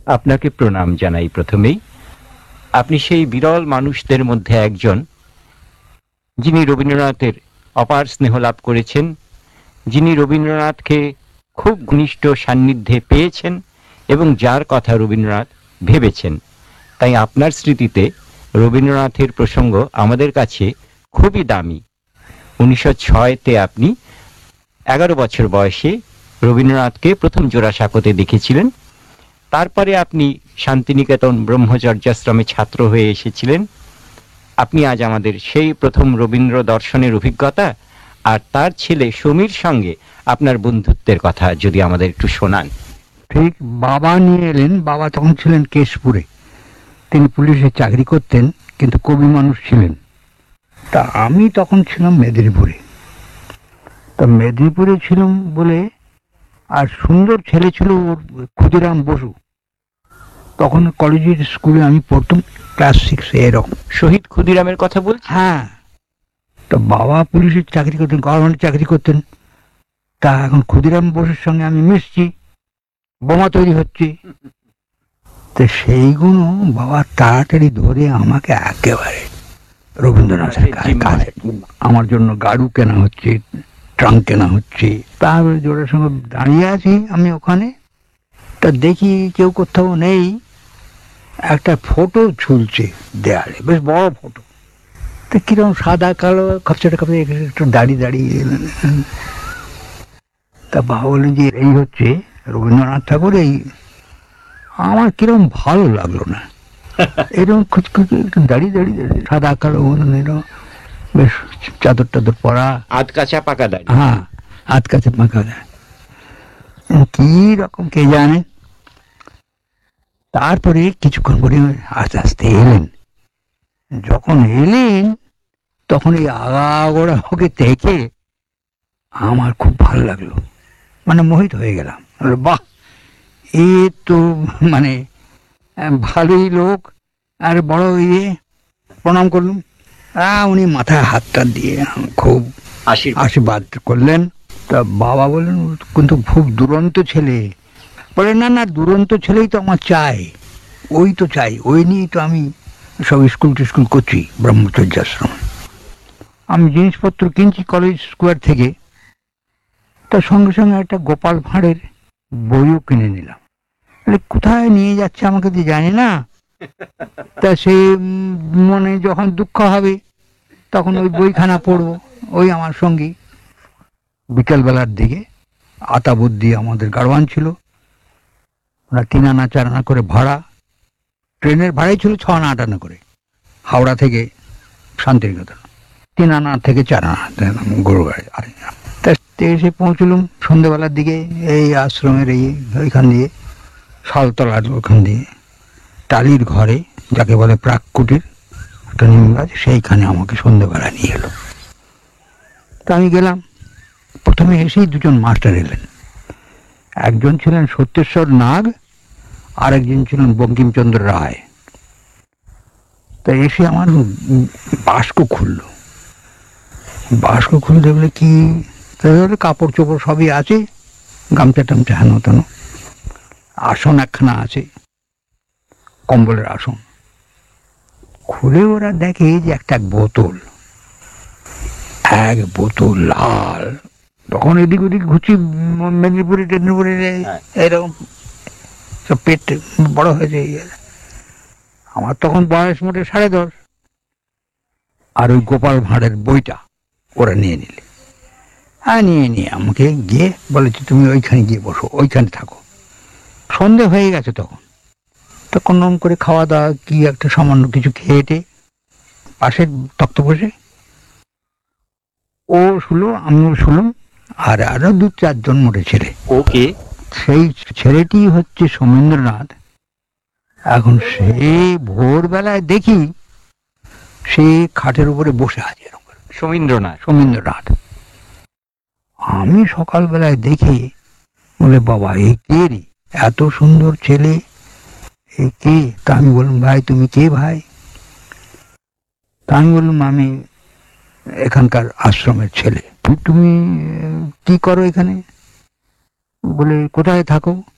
আপনাকে প্রণাম জানাই প্রথমেই। আপনি সেই বিরল মানুষদের মধ্যে একজন যিনি রবীন্দ্রনাথের অপার স্নেহ লাভ করেছেন, যিনি রবীন্দ্রনাথকে খুব ঘনিষ্ঠ সান্নিধ্যে পেয়েছেন এবং যার কথা রবীন্দ্রনাথ ভেবেছেন। তাই আপনার স্মৃতিতে রবীন্দ্রনাথের প্রসঙ্গ আমাদের কাছে খুবই দামি। 1906-তে আপনি 11 বছর বয়সে রবীন্দ্রনাথকে প্রথম জোড়াসাঁকোতে দেখেছিলেন। তারপরে আপনি শান্তিনিকেতন ব্রহ্মচর্যাশ্রমে ছাত্র হয়ে এসেছিলেন। আপনি আজ আমাদের সেই প্রথম রবীন্দ্র দর্শনের অভিজ্ঞতা আর তার ছেলে সমীর সঙ্গে আপনার বন্ধুত্বের কথা যদি আমাদের একটু শোনান। ঠিক, বাবা নিয়ে এলেন। বাবা তখন ছিলেন কেশপুরে, তিনি পুলিশে চাকরি করতেন, কিন্তু কবি মানুষ ছিলেন। তা আমি তখন ছিলাম মেদিনীপুরে। তা মেদিনীপুরে ছিলাম বলে, আর সুন্দর ছেলে ছিল ওর ক্ষুদিরাম বসু। তখন কলেজের স্কুলে আমি পড়তাম, ক্লাস 6 এরকম। শহীদ ক্ষুদিরামের কথা বলছি। হ্যাঁ, তো বাবা পুলিশের চাকরি করতেন, গভর্নমেন্ট চাকরি করতেন। তা এখন ক্ষুদিরাম বসুর সঙ্গে আমি মিশছি, বোমা তৈরি হচ্ছে। তো সেইগুলো বাবা তাড়াতাড়ি ধরে আমাকে একেবারে রবীন্দ্রনাথের কাছে, আমার জন্য গাড়ু কেনা হচ্ছে, ট্রাঙ্ক কেনা হচ্ছে। তারপরে জোরের সঙ্গে দাঁড়িয়ে আছি আমি ওখানে। তা দেখি কেউ কোথাও নেই, একটা ফটো ঝুলছে দেয়ালে, বেশ বড় ফটো। তো কিরকম সাদা কালো খরচাটা খাবে, একটু দাঁড়িয়ে দাঁড়িয়ে এলেন। তা বাবা বললেন যে এই হচ্ছে রবীন্দ্রনাথ ঠাকুর। এই আমার কিরকম ভালো লাগলো না, এরকম খুচখুচি একটু দাঁড়িয়ে দাঁড়িয়ে দাঁড়িয়ে সাদা কালো এরকম, বেশ চাদর টাদর পরা, আধ কাঁচা পাকা দাড়ি। হ্যাঁ, আধ কাছে পাকা দেয়, কি রকম কে জানে। তারপরে কিছুক্ষণ পরে আস্তে আস্তে এলেন। যখন এলেন তখন এই আগাগোড়া ওকে দেখে আমার খুব ভালো লাগলো, মানে মোহিত হয়ে গেলাম। বাহ, এ তো মানে ভালোই লোক, আর বড় ইয়ে। প্রণাম করলুম। উনি মাথায় হাতটা দিয়ে খুব আশীর্বাদ করলেন। তা বাবা বললেন কিন্তু খুব দুরন্ত ছেলে। বলে না না, দুরন্ত ছেলেই তো আমার চাই, ওই তো চাই, ওই নিয়েই তো আমি সব স্কুল টিস্কুল করছি ব্রহ্মচর্যাশ্রম। আমি জিনিসপত্র কিনছি কলেজ স্কোয়ার থেকে। তার সঙ্গে সঙ্গে একটা গোপাল ভাঁড়ের বইও কিনে নিলাম। কোথায় নিয়ে যাচ্ছে আমাকে তো জানি না। তা সে মনে যখন দুঃখ হবে তখন ওই বইখানা পড়বো। ওই আমার সঙ্গী বিকেলবেলার দিকে আতাবুদ্দি আমাদের গাড়োয়ান ছিল, ওরা 3 আনা 4 আনা করে ভাড়া, ট্রেনের ভাড়াই ছিল 6 আনা 8 আনা করে, হাওড়া থেকে শান্তিনিকেতন 3 আনা থেকে 4 আনা গরু গাড়ি। তা এসে পৌঁছলুম সন্ধ্যেবেলার দিকে এই আশ্রমের এইখান দিয়ে, শালতলার ওখান দিয়ে টালির ঘরে, যাকে বলে প্রাক কুটির, একটা নিম গাছ, সেইখানে আমাকে সন্ধ্যেবেলা নিয়ে এলো। তা আমি গেলাম। প্রথমে এসেই দুজন মাস্টার এলেন। একজন ছিলেন সত্যেশ্বর নাগ, আর একজন ছিলেন বঙ্কিমচন্দ্র রায়। তা এসে আমার বাস্ক খুললো। বাস্ক খুলে দেখলে কি, কাপড় চোপড় সবই আছে, গামছা টামছা হেন তেন, আসন একখানা আছে, কম্বলের আসন। খুলে ওরা দেখে যে একটা বোতল, এক বোতল লাল। তখন এদিক ওদিক ঘুরছি মেদিনীপুরে টেদিনীপুরে, এরকম সব পেট বড় হয়েছে। আমার তখন বয়স মোটে 10.5। আর ওই গোপাল ভাঁড়ের বইটা ওরা নিয়ে নিলে। নিয়ে আমাকে গিয়ে বলেছে তুমি ওইখানে গিয়ে বসো, ওইখানে থাকো। সন্ধে হয়ে গেছে তখন। তো কোন করে খাওয়া দাওয়া কি একটা সামান্য কিছু খেয়েটে পাশের তক্ত বসে ও শুলো, আমিও শুলুম, আর আরো 2-4 জন মোটে ছেলে। ওকে, সেই ছেলেটি হচ্ছে সোমেন্দ্রনাথ। এখন সে ভোরবেলায় দেখি সে খাটের উপরে বসে আছে সোমেন্দ্রনাথ। আমি সকালবেলায় দেখে বলে বাবা এ কে রে, এত সুন্দর ছেলে, এ কে? তা আমি বললাম ভাই তুমি কে ভাই? তা আমি বললাম আমি এখানকার আশ্রমের ছেলে। তুমি কি করো এখানে? বলে কোথায় থাকো?